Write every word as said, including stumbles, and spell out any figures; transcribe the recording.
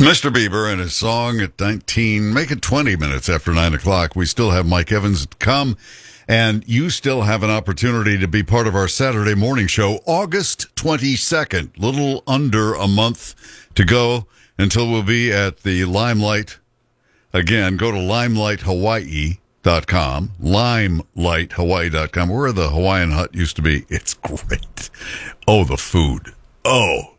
Mister Bieber and his song at nineteen, make it twenty minutes after nine o'clock. We still have Mike Evans to come, and you still have an opportunity to be part of our Saturday morning show, August twenty-second. Little under a month to go until we'll be at the Limelight. Again, go to limelight hawaii dot com, limelight hawaii dot com, where the Hawaiian Hut used to be. It's great. Oh, the food. Oh.